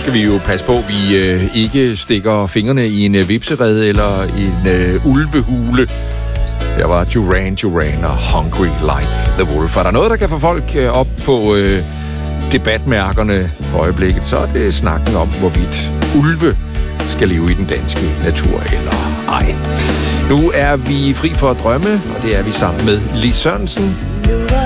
skal vi jo passe på, at vi ikke stikker fingrene i en vipserede eller en ulvehule. Der var Duran og Hungry Like the Wolf. Er der noget, der kan få folk op på debatmærkerne for øjeblikket, så er det snakken om, hvorvidt ulve skal leve i den danske natur eller ej. Nu er vi fri for at drømme, og det er vi sammen med Lis Sørensen.